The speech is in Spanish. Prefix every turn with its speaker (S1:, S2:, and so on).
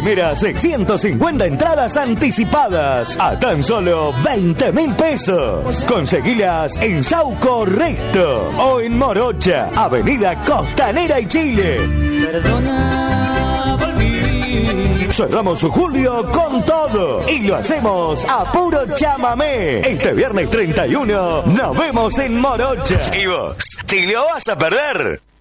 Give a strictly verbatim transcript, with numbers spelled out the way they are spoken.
S1: primeras ciento cincuenta entradas anticipadas a tan solo veinte mil pesos. Conseguilas en Sauco Recto o en Morocha, Avenida Costanera y Chile.
S2: Perdona, volví.
S1: Cerramos julio con todo y lo hacemos a puro chamamé. Este viernes treinta y uno nos vemos en Morocha. ¿Y vos? ¿Te lo vas a perder?